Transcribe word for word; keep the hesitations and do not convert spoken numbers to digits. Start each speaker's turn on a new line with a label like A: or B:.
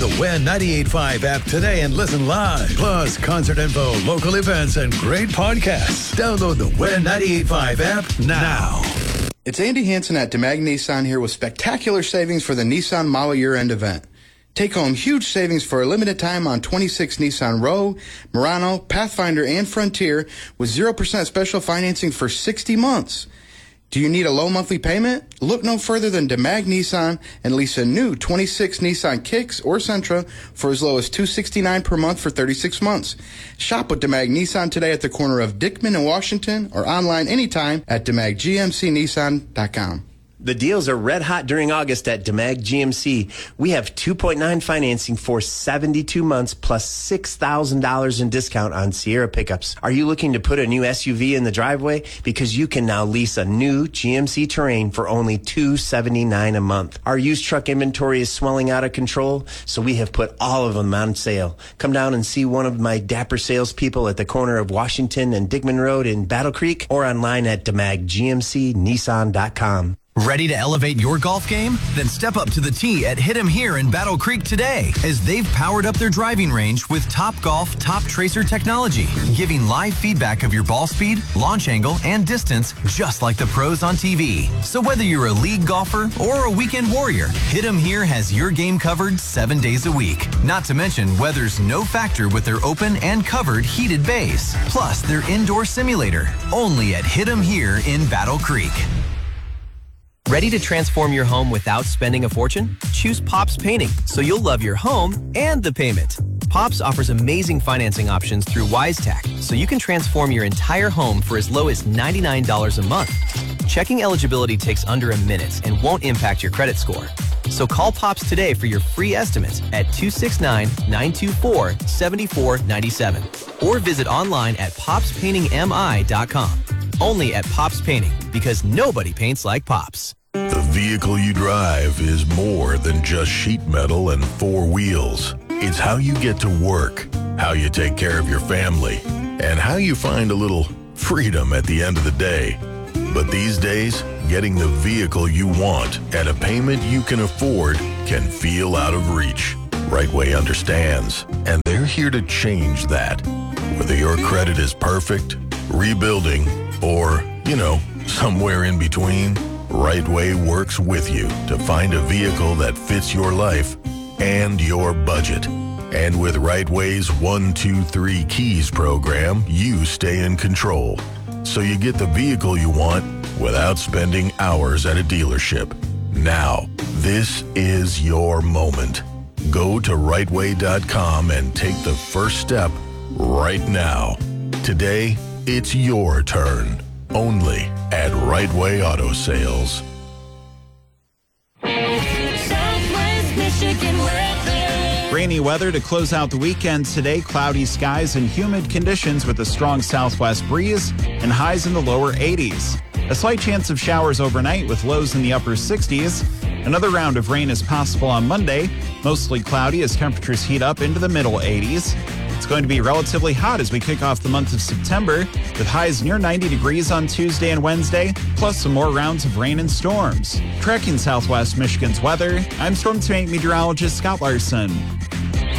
A: the Win ninety-eight point five app today and listen live. Plus, concert info, local events, and great podcasts. Download the Win ninety-eight point five app now.
B: It's Andy Hansen at DeMag Nissan here with spectacular savings for the Nissan Model Year-End event. Take home huge savings for a limited time on twenty-six Nissan Rogue, Murano, Pathfinder, and Frontier with zero percent special financing for sixty months. Do you need a low monthly payment? Look no further than DeMag Nissan and lease a new twenty-six Nissan Kicks or Sentra for as low as two hundred sixty-nine dollars per month for thirty-six months. Shop with DeMag Nissan today at the corner of Dickman and Washington or online anytime at demag g m c nissan dot com.
C: The deals are red hot during August at DeMag G M C. We have two point nine financing for seventy-two months plus six thousand dollars in discount on Sierra pickups. Are you looking to put a new S U V in the driveway? Because you can now lease a new G M C Terrain for only two hundred seventy-nine dollars a month. Our used truck inventory is swelling out of control, so we have put all of them on sale. Come down and see one of my dapper salespeople at the corner of Washington and Dickman Road in Battle Creek or online at demag g m c nissan dot com.
D: Ready to elevate your golf game? Then step up to the tee at Hit 'em Here in Battle Creek today, as they've powered up their driving range with Top Golf Top Tracer technology, giving live feedback of your ball speed, launch angle, and distance, just like the pros on T V. So whether you're a league golfer or a weekend warrior, Hit 'em Here has your game covered seven days a week. Not to mention, weather's no factor with their open and covered heated bays, plus their indoor simulator, only at Hit 'em Here in Battle Creek.
E: Ready to transform your home without spending a fortune? Choose Pops Painting, so you'll love your home and the payment. Pops offers amazing financing options through WiseTech, so you can transform your entire home for as low as ninety-nine dollars a month. Checking eligibility takes under a minute and won't impact your credit score. So call Pops today for your free estimate at two six nine, nine two four, seven four nine seven or visit online at pops painting m i dot com. Only at Pops Painting, because nobody paints like Pops.
F: The vehicle you drive is more than just sheet metal and four wheels. It's how you get to work, how you take care of your family, and how you find a little freedom at the end of the day. But these days, getting the vehicle you want at a payment you can afford can feel out of reach. Rightway understands, and they're here to change that. Whether your credit is perfect, rebuilding, or, you know, somewhere in between, Rightway works with you to find a vehicle that fits your life and your budget. And with Rightway's one two three Keys program, you stay in control. So you get the vehicle you want without spending hours at a dealership. Now, this is your moment. Go to rightway dot com and take the first step right now. Today, it's your turn. Only at Rightway Auto Sales.
G: Southwest Michigan weather.
H: Rainy weather to close out the weekend today. Cloudy skies and humid conditions with a strong southwest breeze and highs in the lower eighties. A slight chance of showers overnight with lows in the upper sixties. Another round of rain is possible on Monday. Mostly cloudy as temperatures heat up into the middle eighties. It's going to be relatively hot as we kick off the month of September, with highs near ninety degrees on Tuesday and Wednesday, plus some more rounds of rain and storms. Tracking Southwest Michigan's weather, I'm Storm Team eight meteorologist Scott Larson.